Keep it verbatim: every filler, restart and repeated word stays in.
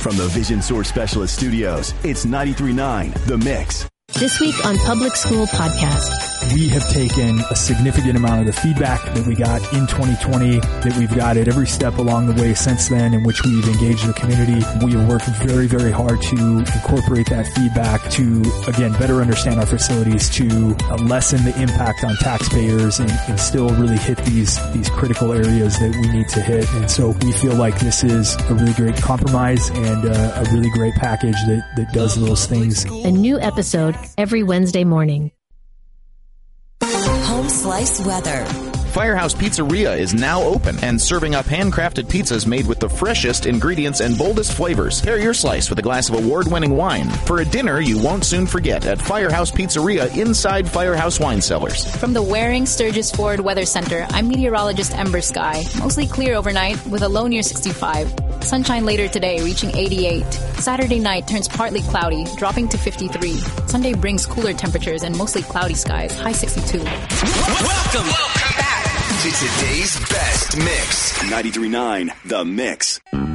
From the Vision Source Specialist Studios, it's ninety-three point nine The Mix. This week on Public School Podcast. We have taken a significant amount of the feedback that we got in twenty twenty, that we've got at every step along the way since then, in which we've engaged the community. We have worked very, very hard to incorporate that feedback to, again, better understand our facilities, to uh, lessen the impact on taxpayers, and, and still really hit these, these critical areas that we need to hit. And so we feel like this is a really great compromise and uh, a really great package that, that does those things. A new episode every Wednesday morning. Home Slice weather. Firehouse Pizzeria is now open and serving up handcrafted pizzas made with the freshest ingredients and boldest flavors. Pair your slice with a glass of award-winning wine for a dinner you won't soon forget at Firehouse Pizzeria inside Firehouse Wine Cellars. From the Waring Sturgis Ford Weather Center, I'm meteorologist Ember Sky. Mostly clear overnight with a low near sixty-five. Sunshine later today, reaching eighty-eight. Saturday night turns partly cloudy, dropping to fifty-three. Sunday brings cooler temperatures and mostly cloudy skies, high sixty-two. Welcome, Welcome back to today's best mix. ninety-three point nine The Mix.